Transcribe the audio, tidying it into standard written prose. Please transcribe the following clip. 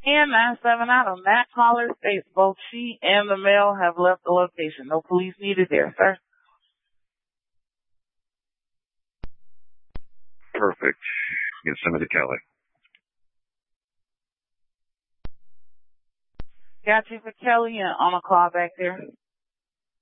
And 9-7 out on that caller states both she and the male have left the location. No police needed there, sir. Perfect. Yosemite, Kelly. Got you for Kelly and on a call back there.